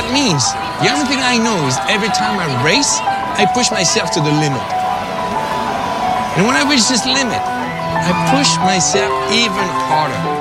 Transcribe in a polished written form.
means? The only thing I know is every time I race, I push myself to the limit. And when I reach this limit, I push myself even harder.